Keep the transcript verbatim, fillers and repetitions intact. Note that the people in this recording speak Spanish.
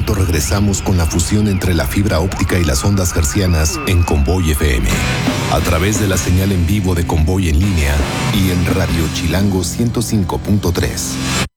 momento regresamos con la fusión entre la fibra óptica y las ondas hercianas en Convoy F M. A través de la señal en vivo de Convoy en línea y en Radio Chilango ciento cinco punto tres.